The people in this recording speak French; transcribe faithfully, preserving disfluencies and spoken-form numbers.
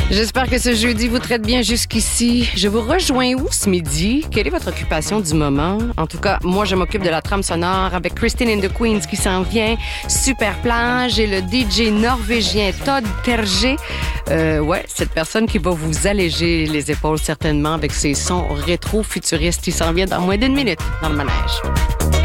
J'espère que ce jeudi vous traite bien jusqu'ici. Je vous rejoins où ce midi? Quelle est votre occupation du moment? En tout cas, moi, je m'occupe de la trame sonore avec Christine and the Queens qui s'en vient. Super plage et le D J norvégien Todd Terje. Euh, ouais, cette personne qui va vous alléger les épaules certainement avec ses sons rétro-futuristes. Il s'en vient dans moins d'une minute dans le manège.